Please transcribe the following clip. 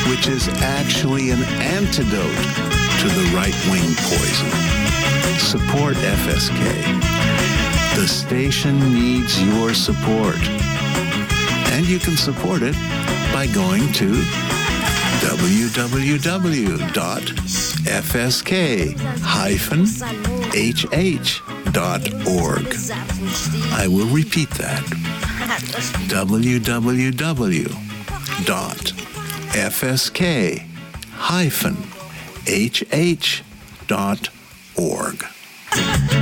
which is actually an antidote to the right-wing poison. Support FSK. The station needs your support. And you can support it by going to www.fsk-hh.org. I will repeat that. www.fsk-hh.org.